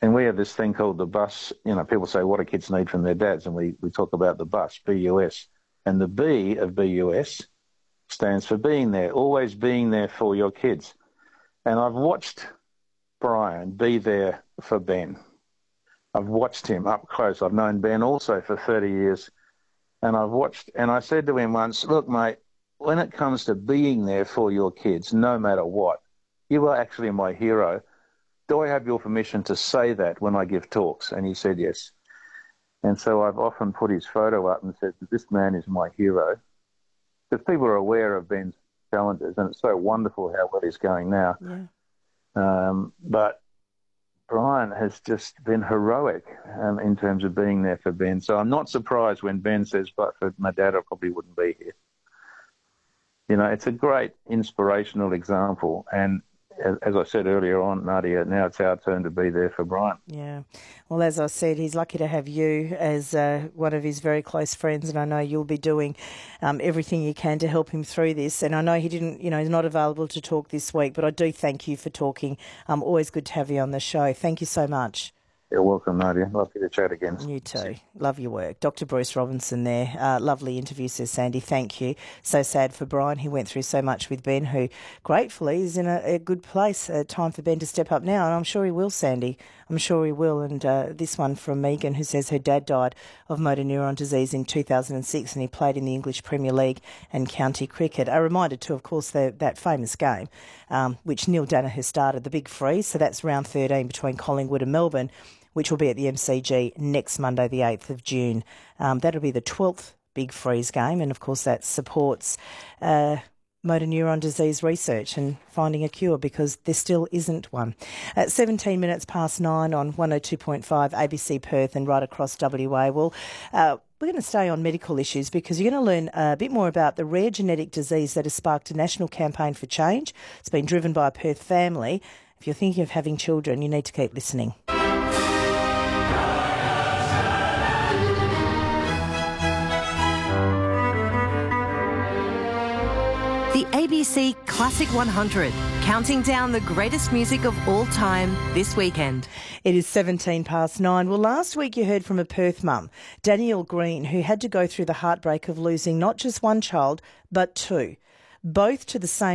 And we have this thing called the bus. People say, what do kids need from their dads? And we talk about the bus, BUS. And the B of BUS stands for being there, always being there for your kids. And I've watched Brian be there for Ben. I've watched him up close. I've known Ben also for 30 years. And I said to him once, look, mate, when it comes to being there for your kids, no matter what, you are actually my hero. Do I have your permission to say that when I give talks? And he said yes. And so I've often put his photo up and said, this man is my hero. Because people are aware of Ben's challenges, and it's so wonderful how well he's going now. Yeah. But Brian has just been heroic in terms of being there for Ben. So I'm not surprised when Ben says, but for my dad, I probably wouldn't be here. It's a great inspirational example. And as I said earlier on, Nadia, now it's our turn to be there for Brian. Yeah. Well, as I said, he's lucky to have you as one of his very close friends, and I know you'll be doing everything you can to help him through this. And I know he didn't, he's not available to talk this week, but I do thank you for talking. Always good to have you on the show. Thank you so much. You're welcome, Nadia. Lovely to chat again. You too. Love your work. Dr. Bruce Robinson there. Lovely interview, says Sandy. Thank you. So sad for Brian. He went through so much with Ben, who gratefully is in a good place. Time for Ben to step up now, and I'm sure he will, Sandy. I'm sure he will. And this one from Megan, who says her dad died of motor neuron disease in 2006, and he played in the English Premier League and county cricket. A reminder too, of course, that famous game, which Neil Danaher started, the Big Freeze. So that's round 13 between Collingwood and Melbourne, which will be at the MCG next Monday, the 8th of June. That'll be the 12th Big Freeze game, and of course that supports motor neuron disease research and finding a cure, because there still isn't one. At 17 minutes past 9 on 102.5 ABC Perth and right across WA. Well, we're going to stay on medical issues because you're going to learn a bit more about the rare genetic disease that has sparked a national campaign for change. It's been driven by a Perth family. If you're thinking of having children, you need to keep listening. The ABC Classic 100, counting down the greatest music of all time this weekend. It is 17 past 9. Well, last week you heard from a Perth mum, Danielle Green, who had to go through the heartbreak of losing not just one child, but two, both to the same